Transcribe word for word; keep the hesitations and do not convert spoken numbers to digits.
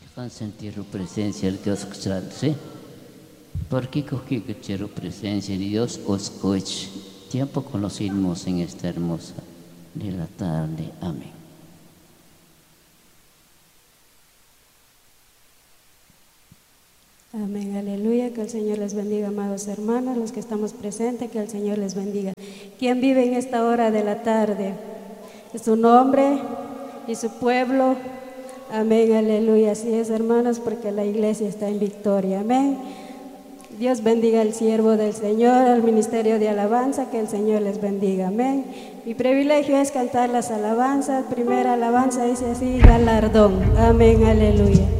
Dejan sentir la presencia de Dios, ¿sí? Porque cogí que la presencia de Dios os coche. Tiempo conocimos en esta hermosa de la tarde. Amén. Amén, aleluya, que el Señor les bendiga, amados hermanos, los que estamos presentes, que el Señor les bendiga. ¿Quién vive en esta hora de la tarde? Es su nombre y su pueblo. Amén, aleluya, así es, hermanos, porque la iglesia está en victoria. Amén. Dios bendiga al siervo del Señor, al ministerio de alabanza, que el Señor les bendiga. Amén. Mi privilegio es cantar las alabanzas. Primera alabanza dice así: galardón. Amén, aleluya.